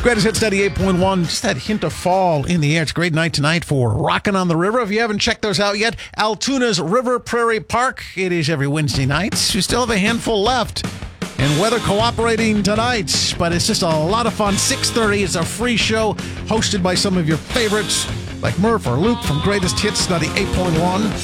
Greatest Hits 98.1. Just that hint of fall in the air. It's a great night tonight for Rockin' on the River. If you haven't checked those out yet, Altoona's River Prairie Park. It is every Wednesday night. We still have a handful left. And weather cooperating tonight. But it's just a lot of fun. 6:30. It's a free show hosted by some of your favorites like Murph or Luke from Greatest Hits 98.1.